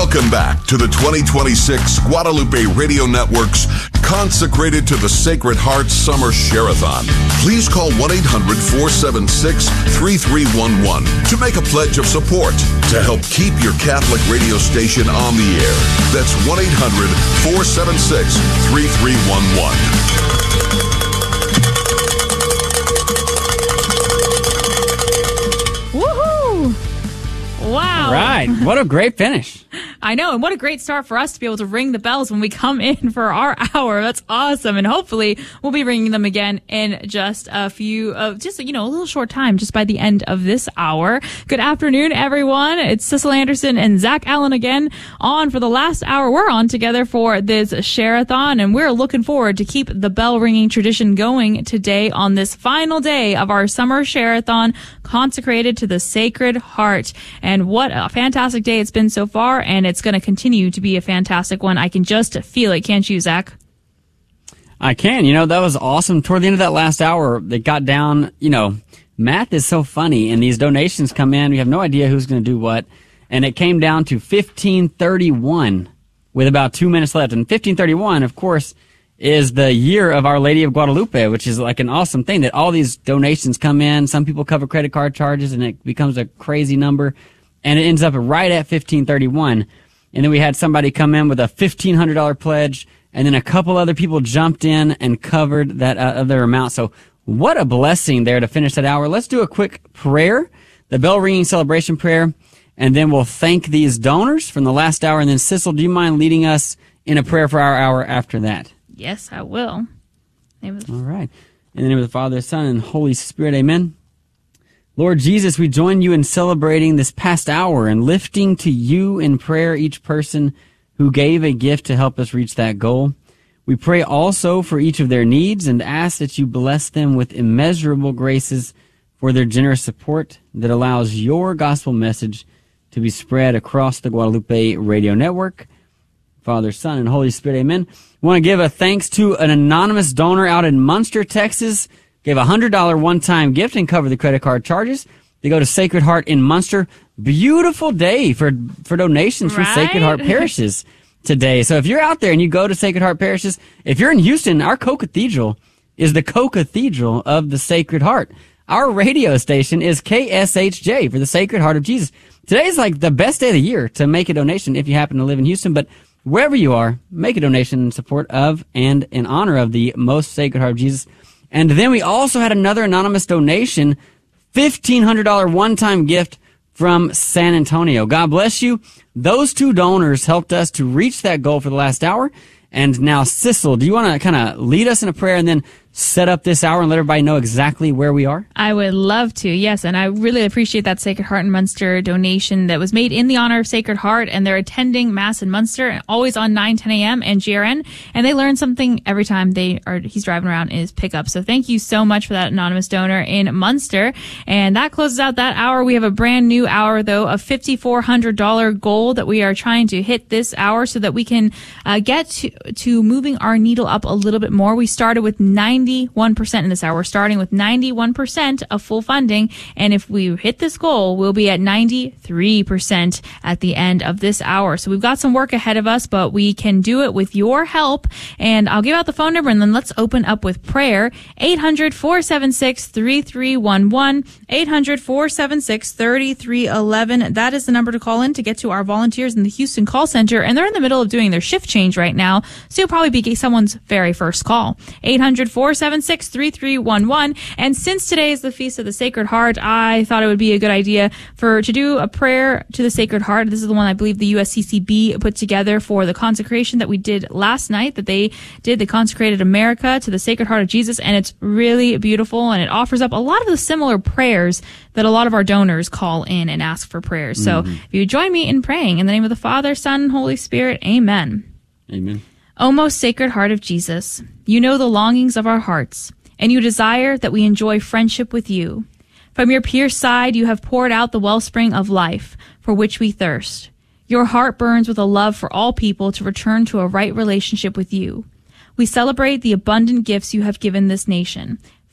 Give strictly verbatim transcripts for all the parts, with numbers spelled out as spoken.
Welcome back to the twenty twenty-six Guadalupe Radio Network's Consecrated to the Sacred Heart Summer Share-a-thon. Please call one eight hundred four seven six three three one one to make a pledge of support to help keep your Catholic radio station on the air. That's one eight hundred four seven six three three one one. Wow. All right. What a great finish. I know. And what a great start for us to be able to ring the bells when we come in for our hour. That's awesome. And hopefully we'll be ringing them again in just a few, uh, just, you know, a little short time, just by the end of this hour. Good afternoon, everyone. It's Sissel Anderson and Zach Allen again on for the last hour. We're on together for this Share-a-thon, and we're looking forward to keep the bell ringing tradition going today on this final day of our summer Share-a-thon consecrated to the Sacred Heart. And what a fantastic day it's been so far, and it's going to continue to be a fantastic one. I can just feel it, can't you, Zach? I can. You know, that was awesome. Toward the end of that last hour, it got down, you know, math is so funny, and these donations come in. We have no idea who's going to do what, and it came down to fifteen thirty-one with about two minutes left. And fifteen thirty-one, of course, is the year of Our Lady of Guadalupe, which is like an awesome thing that all these donations come in. Some people cover credit card charges, and it becomes a crazy number. And it ends up right at fifteen thirty-one. And then we had somebody come in with a fifteen hundred dollars pledge, and then a couple other people jumped in and covered that uh, other amount. So what a blessing there to finish that hour. Let's do a quick prayer, the bell ringing celebration prayer, and then we'll thank these donors from the last hour. And then, Sissel, do you mind leading us in a prayer for our hour after that? Yes, I will. Name of the- All right. In the name of the Father, Son, and Holy Spirit, amen. Lord Jesus, we join you in celebrating this past hour and lifting to you in prayer each person who gave a gift to help us reach that goal. We pray also for each of their needs and ask that you bless them with immeasurable graces for their generous support that allows your gospel message to be spread across the Guadalupe Radio Network. Father, Son, and Holy Spirit, amen. We want to give a thanks to an anonymous donor out in Munster, Texas. Gave a one hundred dollars one-time gift and covered the credit card charges. They go to Sacred Heart in Munster. Beautiful day for, for donations from Right? Sacred Heart parishes today. So if you're out there and you go to Sacred Heart parishes, if you're in Houston, our co-cathedral is the co-cathedral of the Sacred Heart. Our radio station is K S H J for the Sacred Heart of Jesus. Today's like the best day of the year to make a donation if you happen to live in Houston, but wherever you are, make a donation in support of and in honor of the most Sacred Heart of Jesus. And then we also had another anonymous donation, fifteen hundred dollars one-time gift from San Antonio. God bless you. Those two donors helped us to reach that goal for the last hour. And now, Sissel, do you want to kind of lead us in a prayer and then set up this hour and let everybody know exactly where we are? I would love to, yes. And I really appreciate that Sacred Heart in Munster donation that was made in the honor of Sacred Heart. And they're attending Mass in Munster, always on nine ten a.m. and G R N. And they learn something every time they are he's driving around in his pickup. So thank you so much for that anonymous donor in Munster. And that closes out that hour. We have a brand new hour, though, of five thousand four hundred dollars goal that we are trying to hit this hour so that we can uh, get to, to moving our needle up a little bit more. We started with ninety-one percent in this hour. We're starting with ninety-one percent of full funding. And if we hit this goal, we'll be at ninety-three percent at the end of this hour. So we've got some work ahead of us, but we can do it with your help. And I'll give out the phone number and then let's open up with prayer. eight hundred, four seven six, three three one one. eight hundred, four seven six, three three one one. That is the number to call in to get to our volunteers in the Houston call center. And they're in the middle of doing their shift change right now. So you'll probably be someone's very first call. eight hundred, four seven six, three three one one. And since today is the Feast of the Sacred Heart, I thought it would be a good idea for to do a prayer to the Sacred Heart. This is the one I believe the U S C C B put together for the consecration that we did last night, that they did. They consecrated America to the Sacred Heart of Jesus, and it's really beautiful, and it offers up a lot of the similar prayers that a lot of our donors call in and ask for prayers. So Mm-hmm. if you join me in praying in the name of the Father, Son, and Holy Spirit, amen. Amen. O most Sacred Heart of Jesus, you know the longings of our hearts, and you desire that we enjoy friendship with you. From your pierced side you have poured out the wellspring of life, for which we thirst. Your heart burns with a love for all people to return to a right relationship with you. We celebrate the abundant gifts you have given this nation: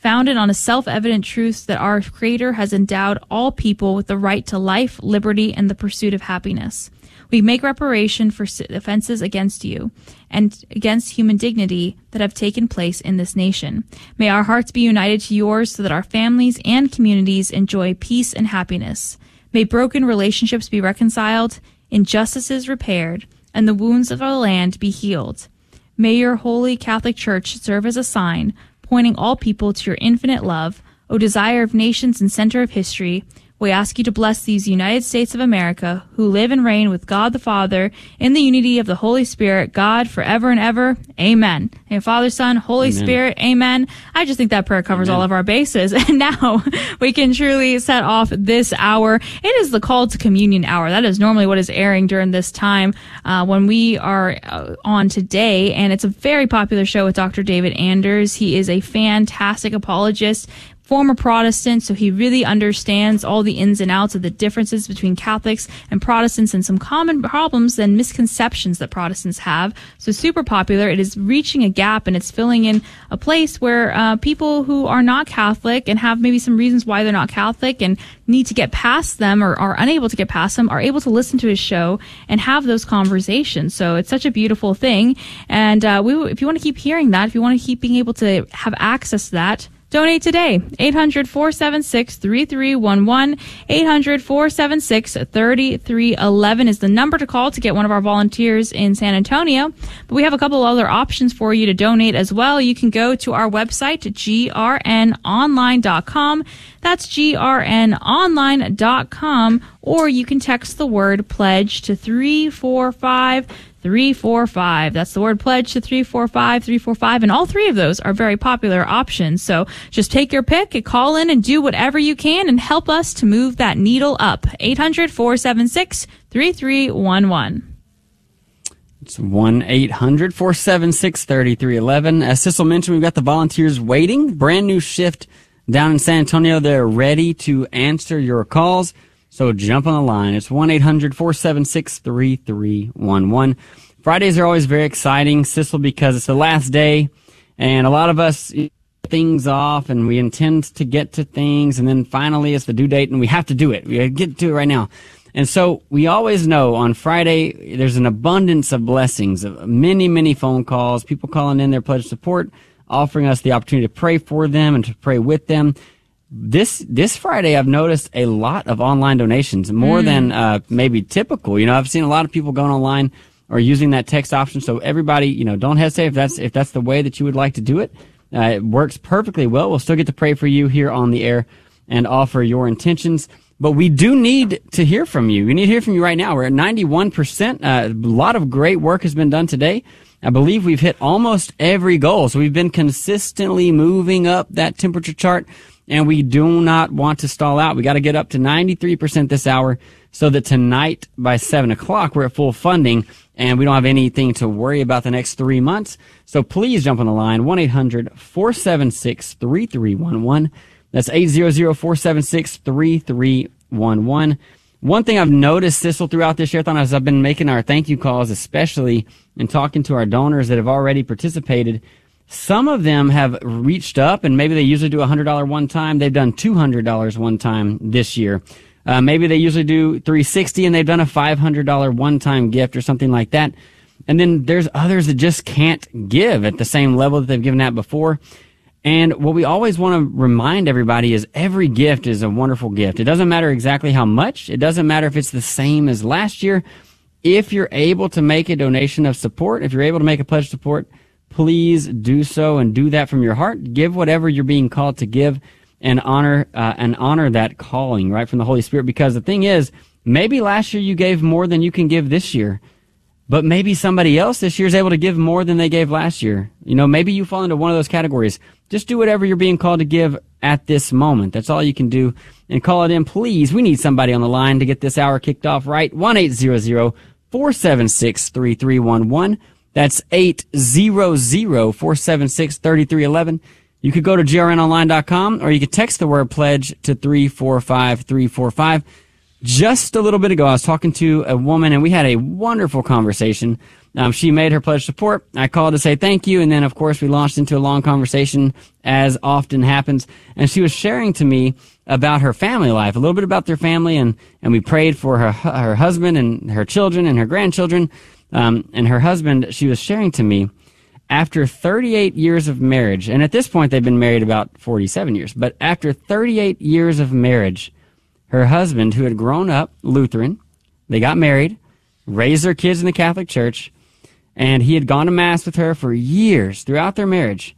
founded on a self-evident truth that our Creator has endowed all people with the right to life, liberty, and the pursuit of happiness. We make reparation for offenses against you and against human dignity that have taken place in this nation. May our hearts be united to yours so that our families and communities enjoy peace and happiness. May broken relationships be reconciled, injustices repaired, and the wounds of our land be healed. May your holy Catholic Church serve as a sign, pointing all people to your infinite love, O desire of nations and center of history. We ask you to bless these United States of America, who live and reign with God the Father, in the unity of the Holy Spirit, God, forever and ever. Amen. And Father, Son, Holy Amen. Spirit, amen. I just think that prayer covers Amen. All of our bases. And now we can truly set off this hour. It is the Call to Communion hour. That is normally what is airing during this time uh, when we are uh, on today. And it's a very popular show with Doctor David Anders. He is a fantastic apologist, former Protestant, so he really understands all the ins and outs of the differences between Catholics and Protestants and some common problems and misconceptions that Protestants have. So super popular. It is reaching a gap, and it's filling in a place where uh, people who are not Catholic and have maybe some reasons why they're not Catholic and need to get past them or are unable to get past them are able to listen to his show and have those conversations. So it's such a beautiful thing. And uh, we, if you want to keep hearing that, if you want to keep being able to have access to that, donate today. eight hundred, four seven six, three three one one. eight hundred, four seven six, three three one one is the number to call to get one of our volunteers in San Antonio. But we have a couple other options for you to donate as well. You can go to our website, G R N online dot com. That's G R N online dot com. Or you can text the word pledge to three four five three four five. That's the word pledge to three four five three four five. And all three of those are very popular options. So just take your pick, call in and do whatever you can and help us to move that needle up. eight hundred, four seven six, three three one one. It's one eight hundred, four seven six, three three one one. As Cecil mentioned, we've got the volunteers waiting. Brand new shift down in San Antonio. They're ready to answer your calls. So jump on the line. It's one eight hundred, four seven six, three three one one. Fridays are always very exciting, Cecil, because it's the last day, and a lot of us things off, and we intend to get to things, and then finally it's the due date, and we have to do it. We get to it right now. And so we always know on Friday there's an abundance of blessings, of many, many phone calls, people calling in their pledge support, offering us the opportunity to pray for them and to pray with them. This this Friday, I've noticed a lot of online donations, more mm. than uh, maybe typical. You know, I've seen a lot of people going online or using that text option. So everybody, you know, don't hesitate if that's if that's the way that you would like to do it. Uh, it works perfectly well. We'll still get to pray for you here on the air and offer your intentions. But we do need to hear from you. We need to hear from you right now. We're at ninety-one percent. Uh, a lot of great work has been done today. I believe we've hit almost every goal. So we've been consistently moving up that temperature chart, and we do not want to stall out. We got to get up to ninety-three percent this hour so that tonight by seven o'clock we're at full funding and we don't have anything to worry about the next three months. So please jump on the line, one eight hundred, four seven six, three three one one. That's eight hundred, four seven six, three three one one. One thing I've noticed, Cecil, throughout this share-a-thon as I've been making our thank you calls, especially and talking to our donors that have already participated, some of them have reached up, and maybe they usually do a one hundred dollars one time. They've done two hundred dollars one time this year. Uh, maybe they usually do three hundred sixty dollars, and they've done a five hundred dollars one-time gift or something like that. And then there's others that just can't give at the same level that they've given at before. And what we always want to remind everybody is every gift is a wonderful gift. It doesn't matter exactly how much. It doesn't matter if it's the same as last year. If you're able to make a donation of support, if you're able to make a pledge of support, please do so and do that from your heart. Give whatever you're being called to give and honor uh, and honor that calling, right, from the Holy Spirit. Because the thing is, maybe last year you gave more than you can give this year. But maybe somebody else this year is able to give more than they gave last year. You know, maybe you fall into one of those categories. Just do whatever you're being called to give at this moment. That's all you can do. And call it in, please. We need somebody on the line to get this hour kicked off right. one eight hundred, four seven six, three three one one. That's eight hundred, four seven six, three three one one. You could go to G R N online dot com, or you could text the word pledge to three four five three four five. just a little bit ago, I was talking to a woman, and we had a wonderful conversation. Um, she made her pledge support. I called to say thank you, and then, of course, we launched into a long conversation, as often happens. And she was sharing to me about her family life, a little bit about their family, and, and we prayed for her her husband and her children and her grandchildren. Um, and her husband, she was sharing to me, after thirty-eight years of marriage, and at this point they've been married about forty-seven years, but after thirty-eight years of marriage, her husband, who had grown up Lutheran, they got married, raised their kids in the Catholic Church, and he had gone to Mass with her for years throughout their marriage.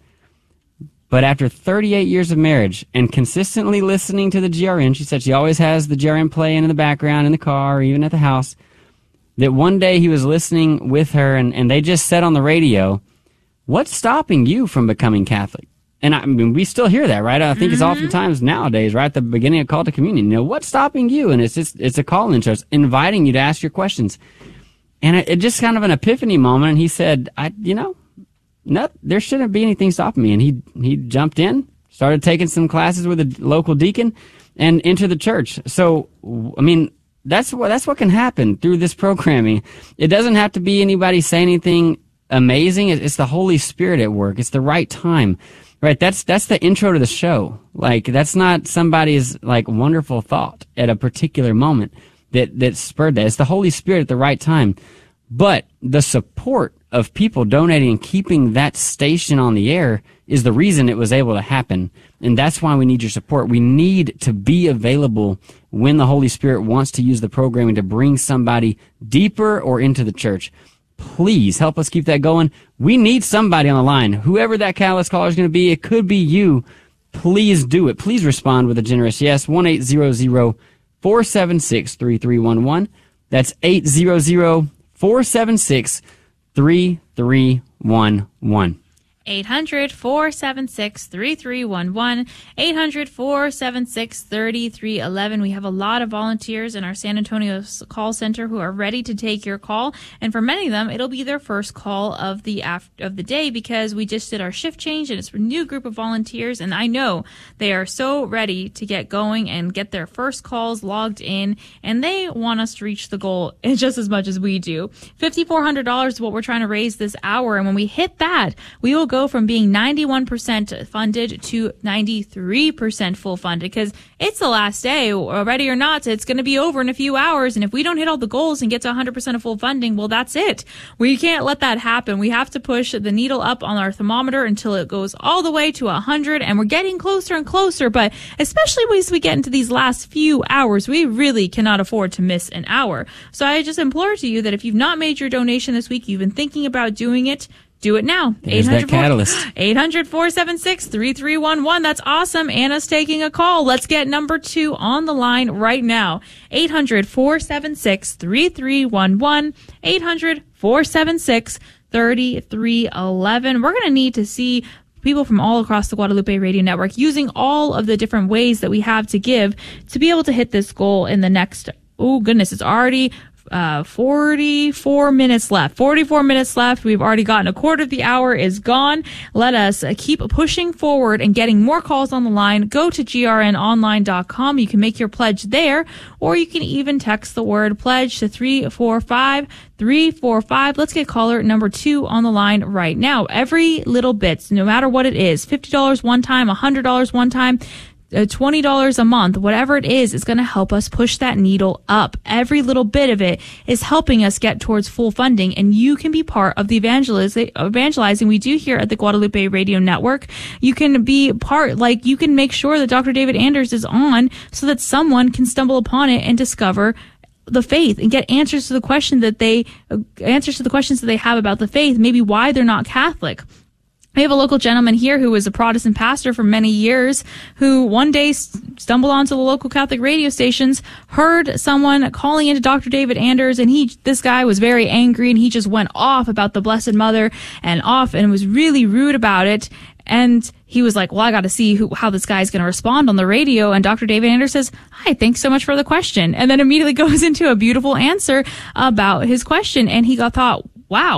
But after thirty-eight years of marriage and consistently listening to the G R N, she said she always has the G R N playing in the background in the car or even at the house, that one day he was listening with her and, and they just said on the radio, "What's stopping you from becoming Catholic?" And I mean, we still hear that, right? I think mm-hmm. it's oftentimes nowadays, right at the beginning of call to communion, you know, what's stopping you? And it's just, it's a call-in show. It's inviting you to ask your questions. And it, it just kind of an epiphany moment. And he said, I, you know, no, there shouldn't be anything stopping me. And he, he jumped in, started taking some classes with a local deacon and entered the church. So, I mean, that's what, that's what can happen through this programming. It doesn't have to be anybody saying anything amazing. It's the Holy Spirit at work. It's the right time, right? That's, that's the intro to the show. Like, that's not somebody's like wonderful thought at a particular moment that, that spurred that. It's the Holy Spirit at the right time. But the support of people donating and keeping that station on the air is the reason it was able to happen. And that's why we need your support. We need to be available when the Holy Spirit wants to use the programming to bring somebody deeper or into the church. Please help us keep that going. We need somebody on the line. Whoever that catalyst caller is going to be, it could be you. Please do it. Please respond with a generous yes. one eight hundred, four seven six, three three one one. That's eight hundred, four seven six, three three one one. eight hundred, four seven six, three three one one, eight hundred, four seven six, three three one one. We have a lot of volunteers in our San Antonio call center who are ready to take your call, and for many of them, it'll be their first call of the after, of the day because we just did our shift change, and it's a new group of volunteers, and I know they are so ready to get going and get their first calls logged in, and they want us to reach the goal just as much as we do. five thousand four hundred dollars is what we're trying to raise this hour, and when we hit that, we will go from being ninety-one percent funded to ninety-three percent full funded because it's the last day, ready or not, it's going to be over in a few hours. And if we don't hit all the goals and get to one hundred percent of full funding, well, that's it. We can't let that happen. We have to push the needle up on our thermometer until it goes all the way to one hundred, and we're getting closer and closer. But especially as we get into these last few hours, we really cannot afford to miss an hour. So I just implore to you that if you've not made your donation this week, you've been thinking about doing it, do it now. There's that catalyst. eight hundred, four seven six, three three one one. That's awesome. Anna's taking a call. Let's get number two on the line right now. eight hundred, four seven six, three three one one. eight hundred, four seven six, three three one one. We're going to need to see people from all across the Guadalupe Radio Network using all of the different ways that we have to give to be able to hit this goal in the next, oh goodness, it's already Uh, forty-four minutes left. forty-four minutes left. We've already gotten a quarter of the hour is gone. Let us uh, keep pushing forward and getting more calls on the line. Go to G R N online dot com. You can make your pledge there, or you can even text the word pledge to three four five, three four five. Let's get caller number two on the line right now. Every little bit, no matter what it is, fifty dollars one time, one hundred dollars one time, Uh, twenty dollars a month, whatever it is, is going to help us push that needle up. Every little bit of it is helping us get towards full funding, and you can be part of the evangeliz- evangelizing we do here at the Guadalupe Radio Network. You can be part, like, you can make sure that Doctor David Anders is on so that someone can stumble upon it and discover the faith and get answers to the question that they, uh, answers to the questions that they have about the faith, maybe why they're not Catholic. We have a local gentleman here who was a Protestant pastor for many years who one day stumbled onto the local Catholic radio stations, heard someone calling into Doctor David Anders, and he, this guy was very angry, and he just went off about the Blessed Mother and off and was really rude about it. And he was like, well, I got to see who, how this guy's going to respond on the radio. And Doctor David Anders says, hi, thanks so much for the question. And then immediately goes into a beautiful answer about his question. And he got thought, wow,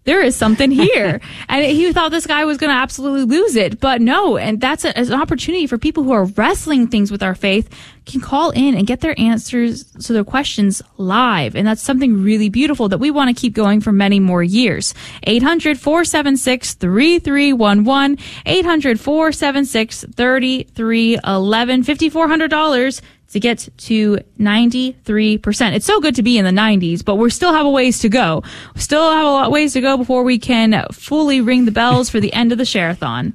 there is something here. And he thought this guy was going to absolutely lose it. But no, and that's a, an opportunity for people who are wrestling things with our faith can call in and get their answers to their questions live. And that's something really beautiful that we want to keep going for many more years. eight hundred, four seven six, three three one one, eight hundred, four seven six, three three one one, five thousand four hundred dollars to get to ninety-three percent. It's so good to be in the nineties, but we still have a ways to go. We still have a lot ways to go before we can fully ring the bells for the end of the Share-a-thon.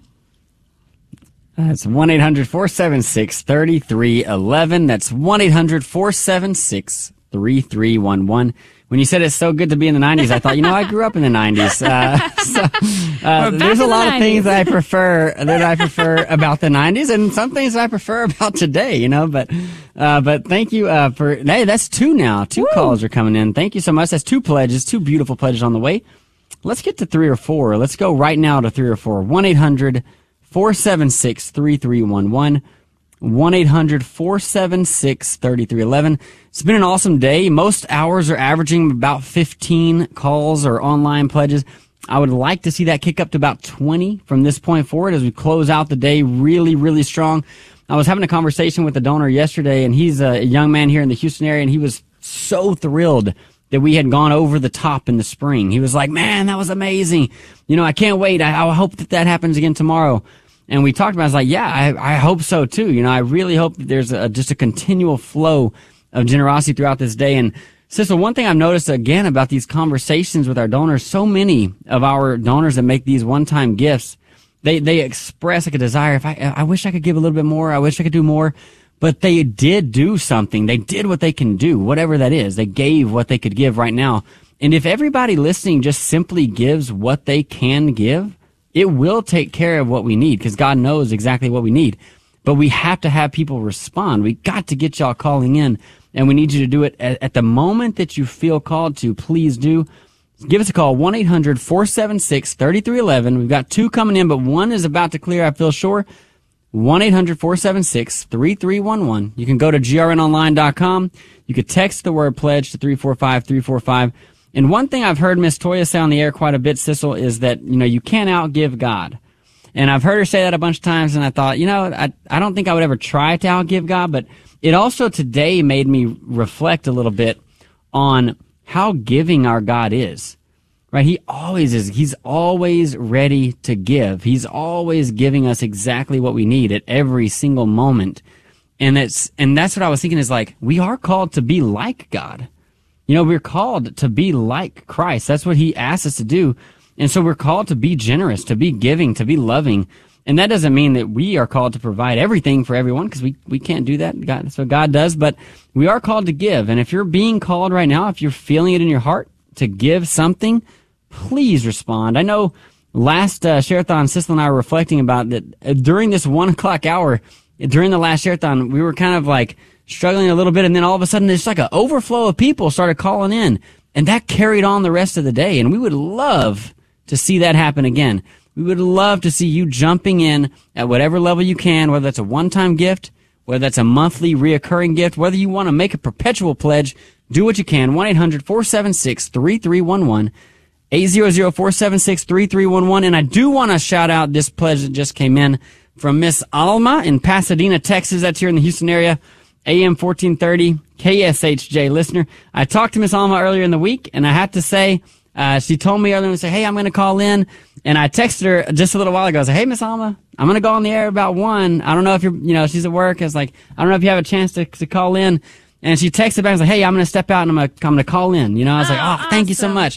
That's one eight hundred, four seven six, three three one one. That's one eight hundred, four seven six, three three one one. When you said it's so good to be in the nineties, I thought, you know, I grew up in the nineties. Uh, so, uh, there's a lot of things that I prefer that I prefer about the nineties, and some things that I prefer about today. You know, but uh, but thank you uh, for hey, that's two now. Two Woo. calls are coming in. Thank you so much. That's two pledges, two beautiful pledges on the way. Let's get to three or four. Let's go right now to three or four. One eight hundred, four seven six, three three one one. one eight hundred, four seven six, three three one one. It's been an awesome day. Most hours are averaging about fifteen calls or online pledges. I would like to see that kick up to about twenty from this point forward as we close out the day really, really strong. I was having a conversation with a donor yesterday, and he's a young man here in the Houston area, and he was so thrilled that we had gone over the top in the spring. He was like, man, that was amazing. You know, I can't wait. I, I hope that that happens again tomorrow. And we talked about it. I was like, yeah, I, I hope so too. You know, I really hope that there's a, just a continual flow of generosity throughout this day. And Sissel, one thing I've noticed again about these conversations with our donors, so many of our donors that make these one-time gifts, they, they express like a desire. If I, I wish I could give a little bit more. I wish I could do more. But they did do something. They did what they can do, whatever that is. They gave what they could give right now. And if everybody listening just simply gives what they can give, it will take care of what we need because God knows exactly what we need. But we have to have people respond. We got to get y'all calling in, and we need you to do it at, at the moment that you feel called to. Please do. Give us a call, one eight hundred, four seven six, three three one one. We've got two coming in, but one is about to clear, I feel sure. one eight hundred, four seven six, three three one one. You can go to G R N online dot com. You could text the word pledge to three four five, three four five. And one thing I've heard Miss Toya say on the air quite a bit, Sissel, is that, you know, you can't outgive God. And I've heard her say that a bunch of times, and I thought, you know, I, I don't think I would ever try to outgive God, but it also today made me reflect a little bit on how giving our God is. Right? He always is. He's always ready to give. He's always giving us exactly what we need at every single moment. And that's, and that's what I was thinking is like, we are called to be like God. You know, we're called to be like Christ. That's what he asked us to do. And so we're called to be generous, to be giving, to be loving. And that doesn't mean that we are called to provide everything for everyone, because we, we can't do that. God, that's what God does. But we are called to give. And if you're being called right now, if you're feeling it in your heart to give something, please respond. I know last uh, Share-a-thon, Sissel and I were reflecting about that uh, during this one o'clock hour, during the last Share-a-thon, we were kind of like struggling a little bit. And then all of a sudden, there's like an overflow of people started calling in. And that carried on the rest of the day. And we would love to see that happen again. We would love to see you jumping in at whatever level you can, whether that's a one-time gift, whether that's a monthly reoccurring gift, whether you want to make a perpetual pledge, do what you can. one eight hundred, four seven six, three three one one, eight hundred, four seven six, three three one one. And I do want to shout out this pledge that just came in from Miss Alma in Pasadena, Texas. That's here in the Houston area. A M fourteen thirty, K S H J listener. I talked to Miss Alma earlier in the week, and I have to say, uh, she told me earlier to say, hey, I'm going to call in. And I texted her just a little while ago. I said, hey, Miss Alma, I'm going to go on the air about one. I don't know if you're, you know, she's at work. I was like, I don't know if you have a chance to, to call in. And she texted back and was like, hey, I'm going to step out and I'm going to, I'm going to call in. You know, I was like, oh, awesome. Thank you so much.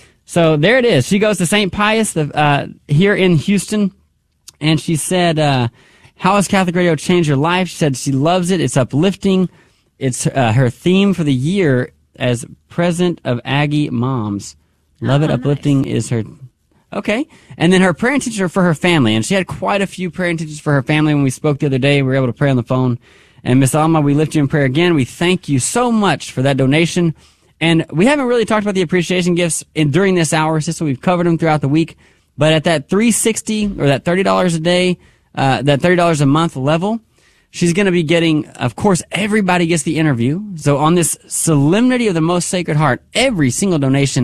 So there it is. She goes to Saint Pius, the, uh, here in Houston. And she said, uh, how has Catholic Radio changed her life? She said she loves it. It's uplifting. It's, uh, her theme for the year as president of Aggie Moms. Love oh, it. Uplifting nice. is her. Okay. And then her prayer intentions are for her family. And she had quite a few prayer intentions for her family when we spoke the other day. We were able to pray on the phone. And Miss Alma, we lift you in prayer again. We thank you so much for that donation. And we haven't really talked about the appreciation gifts in, during this hour, so we've covered them throughout the week. But at that three hundred sixty dollars or that thirty dollars a day, uh, that thirty dollars a month level, she's going to be getting, of course, everybody gets the interview. So on this Solemnity of the Most Sacred Heart, every single donation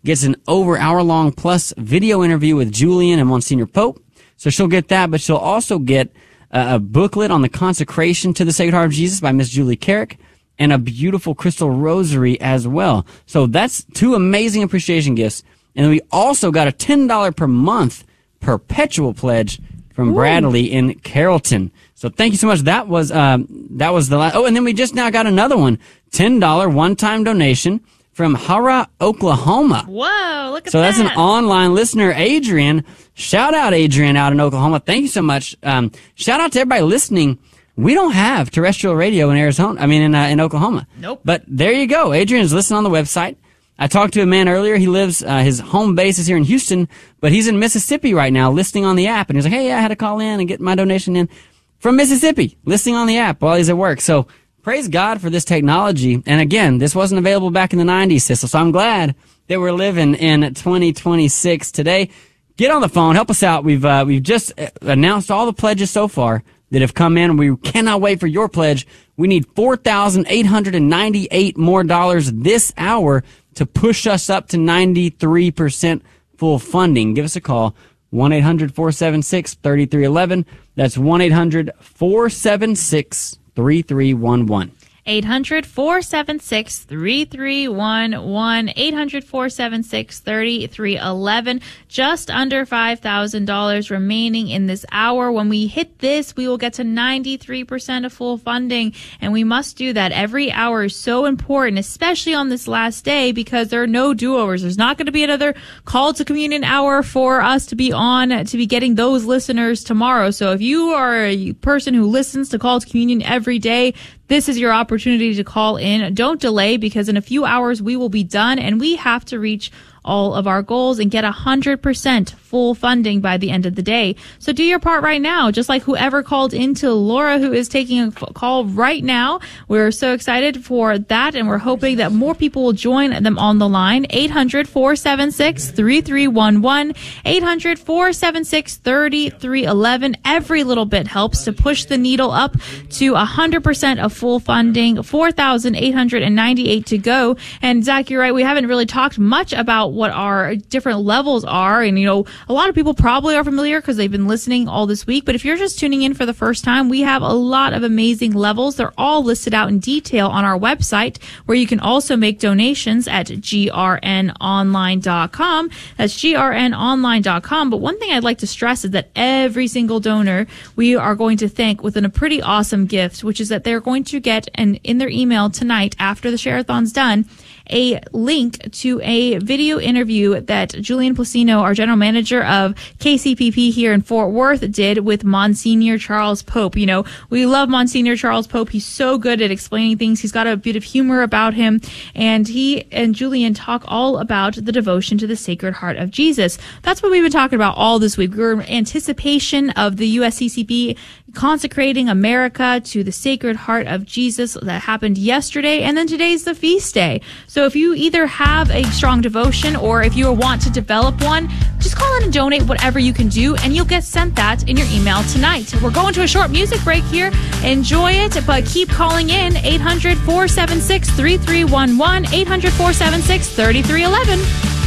gets an over hour long plus video interview with Julian and Monsignor Pope. So she'll get that, but she'll also get a, a booklet on the consecration to the Sacred Heart of Jesus by Miss Julie Carrick and a beautiful crystal rosary as well. So that's two amazing appreciation gifts. And we also got a ten dollars per month perpetual pledge from Ooh. Bradley in Carrollton. So thank you so much. That was, um, that was the last. Oh, and then we just now got another one. ten dollars one-time donation from Hara, Oklahoma. Whoa, look at so that. So that's an online listener, Adrian. Shout out, Adrian, out in Oklahoma. Thank you so much. Um, shout out to everybody listening. We don't have terrestrial radio in Arizona. I mean, in, uh, in Oklahoma. Nope. But there you go. Adrian's listening on the website. I talked to a man earlier. He lives, uh, his home base is here in Houston, but he's in Mississippi right now listening on the app. And he's like, hey, I had to call in and get my donation in from Mississippi, listening on the app while he's at work. So praise God for this technology. And again, this wasn't available back in the nineties, Sissel. So I'm glad that we're living in twenty twenty-six today. Get on the phone. Help us out. We've, uh, we've just announced all the pledges so far that have come in. We cannot wait for your pledge. We need four thousand eight hundred ninety-eight more dollars this hour to push us up to ninety-three percent full funding. Give us a call, one eight hundred four seven six three three one one. That's one eight hundred four seven six three three one one. eight hundred four seven six three three one one. eight hundred four seven six three three one one. Just under five thousand dollars remaining in this hour. When we hit this, we will get to ninety-three percent of full funding. And we must do that. Every hour is so important, especially on this last day, because there are no do-overs. There's not going to be another call to communion hour for us to be on, to be getting those listeners tomorrow. So if you are a person who listens to Call to Communion every day, this is your opportunity to call in. Don't delay, because in a few hours we will be done, and we have to reach all of our goals and get one hundred percent full funding by the end of the day. So do your part right now, just like whoever called into Laura, who is taking a call right now. We're so excited for that, and we're hoping that more people will join them on the line. eight hundred four seven six three three one one. eight hundred four seven six three three one one. Every little bit helps to push the needle up to one hundred percent of full funding. four thousand eight hundred ninety-eight to go. And Zach, you're right. We haven't really talked much about what our different levels are. And, you know, a lot of people probably are familiar because they've been listening all this week. But if you're just tuning in for the first time, we have a lot of amazing levels. They're all listed out in detail on our website, where you can also make donations at G R N online dot com. That's G R N online dot com. But one thing I'd like to stress is that every single donor we are going to thank with a pretty awesome gift, which is that they're going to get an, in their email tonight after the Share-a-thon's done, a link to a video interview that Julian Placino, our general manager of K C P P here in Fort Worth, did with Monsignor Charles Pope. You know, we love Monsignor Charles Pope. He's so good at explaining things. He's got a bit of humor about him. And he and Julian talk all about the devotion to the Sacred Heart of Jesus. That's what we've been talking about all this week. We're in anticipation of the U S C C P consecrating America to the Sacred Heart of Jesus. That happened yesterday, and then today's the feast day. So if you either have a strong devotion or if you want to develop one, just call in and donate whatever you can do, and you'll get sent that in your email tonight. We're going to a short music break here. Enjoy it, but keep calling in. eight hundred four seven six three three one one. eight hundred four seven six three three one one.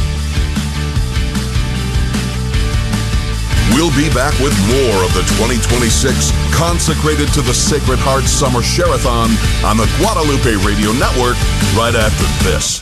We'll be back with more of the twenty twenty-six Consecrated to the Sacred Heart Summer Share-a-thon on the Guadalupe Radio Network right after this.